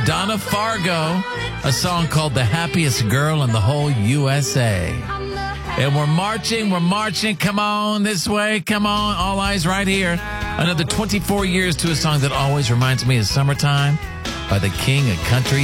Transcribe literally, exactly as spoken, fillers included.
Donna Fargo, a song called The Happiest Girl in the Whole U S A. And we're marching, we're marching. Come on this way, come on. All eyes right here. Another twenty-four years to a song that always reminds me of summertime by the king of country,